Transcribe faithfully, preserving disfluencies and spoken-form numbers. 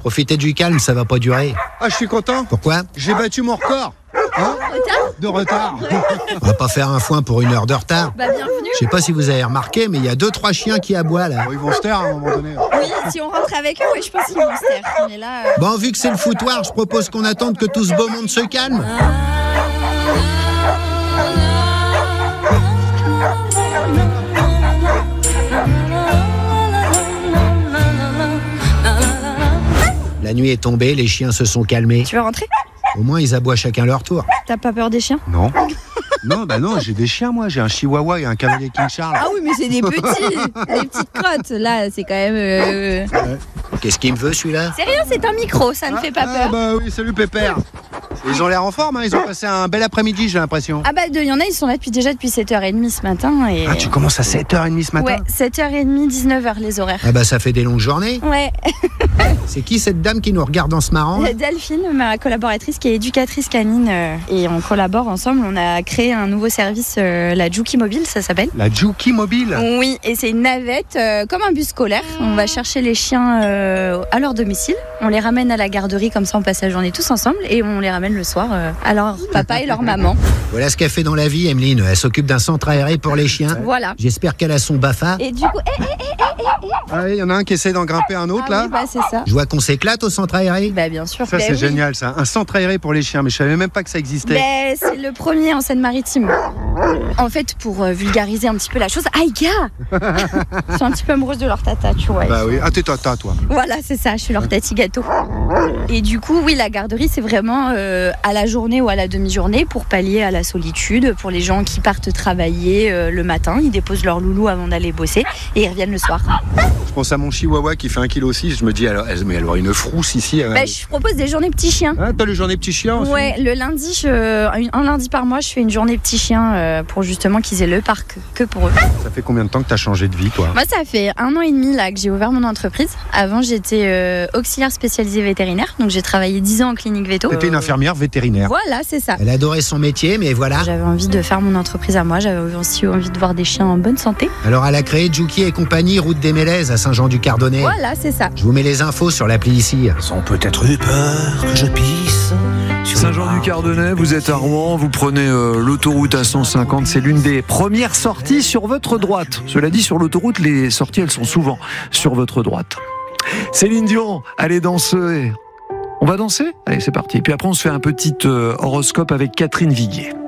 Profitez du calme, ça va pas durer. Ah, je suis content. Pourquoi ? J'ai battu mon record. Hein ? De retard. On va pas faire un foin pour une heure de retard. Bah bienvenue. Je sais pas si vous avez remarqué, mais il y a deux trois chiens qui aboient là. Bon, ils vont se taire à un moment donné. Oui, si on rentre avec eux, oui, je pense qu'ils vont se taire. Mais là, euh... Bon, vu que c'est le foutoir, je propose qu'on attende que tout ce beau monde se calme. La nuit est tombée, les chiens se sont calmés. tu veux rentrer ? Au moins, ils aboient chacun leur tour. T'as pas peur des chiens ? Non. Non, bah non, j'ai des chiens, moi. J'ai un chihuahua et un cavalier King Charles. Ah oui, mais c'est des petits, des petites crottes. Là, c'est quand même. Euh... Qu'est-ce qu'il me veut, celui-là ? C'est rien, c'est un micro, ça ne fait pas Ah peur. bah oui, salut Pépère. Ils ont l'air en forme, hein. Ils ont passé un bel après-midi, j'ai l'impression. Ah bah, il y en a, ils sont là depuis déjà depuis sept heures trente ce matin. Et... Ah, tu commences à sept heures trente ce matin ? Ouais, sept heures trente, dix-neuf heures les horaires. Ah bah, ça fait des longues journées. Ouais. C'est qui cette dame qui nous regarde en se marrant ? Delphine, ma collaboratrice qui est éducatrice canine, euh, et on collabore ensemble. On a créé un nouveau service, euh, la Juki Mobile, ça s'appelle. La Juki Mobile ? Oui, et c'est une navette euh, comme un bus scolaire. On va chercher les chiens euh, à leur domicile. On les ramène à la garderie, comme ça on passe la journée tous ensemble, et on les ramène le soir euh, à leur papa et leur maman. Voilà ce qu'elle fait dans la vie, Emeline. Elle s'occupe d'un centre aéré pour les chiens. Voilà. J'espère qu'elle a son B A F A. Et du coup, eh, eh, eh, eh, eh. Ah, il y en a un qui essaie d'en grimper un autre, Ah là. oui, bah c'est ça. Je vois qu'on s'éclate au centre aéré. Bah bien sûr. Ça, Bah c'est oui. génial, ça. Un centre aéré pour les chiens, mais je savais même pas que ça existait. Ben, c'est le premier en Seine-Maritime. En fait, pour euh, vulgariser un petit peu la chose, aïe gars, je suis un petit peu amoureuse de leur tata, tu vois. Bah oui. Ah, t'es tata, toi. Voilà, c'est ça, je suis leur tati gâteau. Et du coup, oui, la garderie, c'est vraiment euh, à la journée ou à la demi-journée pour pallier à la solitude, pour les gens qui partent travailler euh, le matin, ils déposent leur loulou avant d'aller bosser et ils reviennent le soir. Je pense à mon chihuahua qui fait un kilo six. Je me dis, alors, elle- mais elle aurait une frousse ici. euh. Ben, je propose des journées petits chiens. Ah, t'as les journées petits chiens aussi ? Ouais, le lundi, je, un lundi par mois, je fais une journée petits chiens euh, pour justement qu'ils aient le parc que pour eux. Ça fait combien de temps que t'as changé de vie, toi ? Moi, ça fait un an et demi là que j'ai ouvert mon entreprise. Avant, j'étais euh, auxiliaire spécialisée vétérinaire, donc j'ai travaillé dix ans en clinique veto. T'étais une infirmière vétérinaire. Voilà, c'est ça. Elle adorait son métier, mais voilà. J'avais envie de faire mon entreprise à moi, j'avais aussi envie de voir des chiens en bonne santé. Alors elle a créé Juki et compagnie, route des Mélèzes à Saint-Jean-du-Cardonnet. Voilà, c'est ça. Je vous mets les infos sur l'appli ici. Ils ont peut-être eu peur que je pisse. sur Saint-Jean-du-Cardonnet, vous êtes à Rouen, vous prenez euh, l'autoroute à cent cinquante, c'est l'une des premières sorties sur votre droite. Cela dit, sur l'autoroute, les sorties, elles sont souvent sur votre droite. Céline Dion, allez danser. On va danser ? Allez, c'est parti. Puis après, on se fait un petit euh, horoscope avec Catherine Viguier.